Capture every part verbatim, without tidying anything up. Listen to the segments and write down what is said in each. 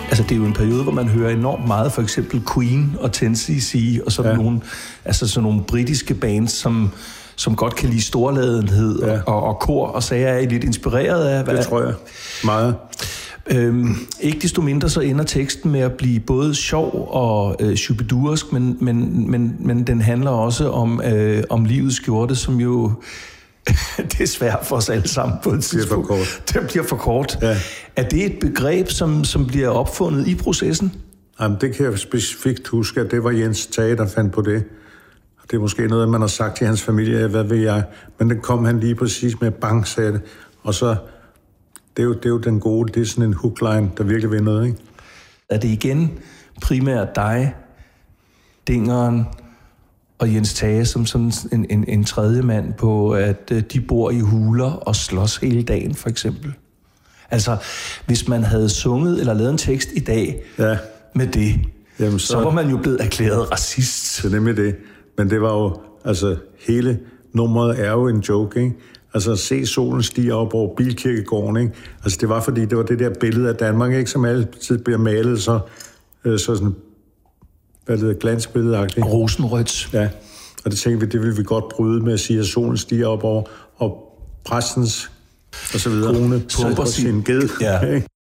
Altså, det er jo en periode, hvor man hører enormt meget, for eksempel Queen og ten cc, og sådan, ja. nogle, altså sådan nogle britiske bands, som, som godt kan lide storladenhed ja. og, og kor, og så er I lidt inspireret af... Hvad? Det tror jeg. Meget. Øhm, ikke desto mindre så ender teksten med at blive både sjov og øh, superdursk, men, men, men, men den handler også om, øh, om livets skjorte, som jo det er svært for os alle sammen på et tidspunkt. Det bliver for kort. Det bliver for kort. Ja. Er det et begreb, som, som bliver opfundet i processen? Jamen, det kan jeg specifikt huske, at det var Jens Tage, der fandt på det. Det er måske noget, man har sagt til hans familie, hvad ved jeg. Men den kom han lige præcis med bang, sagde det. Og så, det er, jo, det er jo den gode, det er sådan en hookline, der virkelig vil noget, ikke? Er det igen primært dig, Dingeren og Jens Tage som sådan en, en, en tredje mand på, at de bor i huler og slås hele dagen, for eksempel? Altså, hvis man havde sunget eller lavet en tekst i dag ja. med det, Jamen, så, så var man jo blevet erklæret racist. Det er nemlig det. Men det var jo, altså, hele nummeret er jo en joke, ikke? Altså, se solen stige op over Bilkirkegården, ikke? Altså, det var fordi, det var det der billede af Danmark, ikke? Som altid bliver malet så, øh, så sådan, hvad det hedder, glansbilledeagtigt. Rosenrødt. Ja, og det tænkte vi, det ville vi godt bryde med at sige, at solen stiger op over, og præstens, og så videre, kone pumper sin ged. Ja.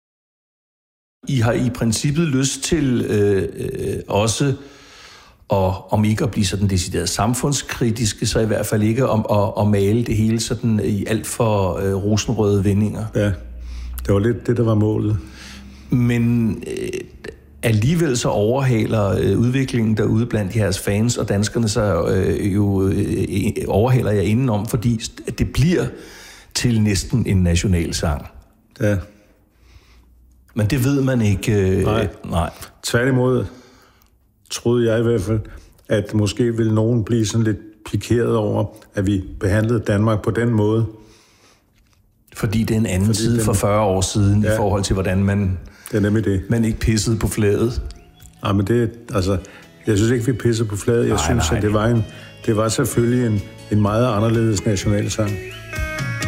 I har i princippet lyst til øh, øh, også, og om ikke at blive sådan decideret samfundskritiske, så i hvert fald ikke om at, at male det hele sådan i alt for øh, rosenrøde vendinger. Ja, det var lidt det, der var målet. Men øh, alligevel så overhaler øh, udviklingen derude blandt jeres fans og danskerne så øh, jo øh, overhaler jeg indenom, fordi det bliver til næsten en nationalsang. Ja. Men det ved man ikke. Øh, nej. nej. Tværtimod troede jeg i hvert fald, at måske ville nogen blive sådan lidt pikeret over, at vi behandlede Danmark på den måde. Fordi det er en anden Fordi tid den... for fyrre år siden, ja. I forhold til, hvordan man, det er nemlig det. man ikke pissede på flaget. Nej, men det, altså, jeg synes ikke, vi pissede på flaget. Jeg nej, synes, nej. at det var, en, det var selvfølgelig en, en meget anderledes nationalsang.